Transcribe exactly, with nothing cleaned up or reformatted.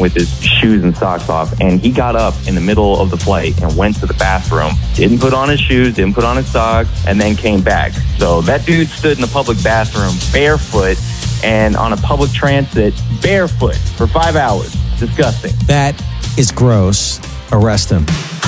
with his shoes and socks off, and he got up in the middle of the flight and went to the bathroom, didn't put on his shoes, didn't put on his socks, and then came back. So that dude stood in the public bathroom barefoot and on a public transit barefoot for five hours. Disgusting. That is gross. Arrest him.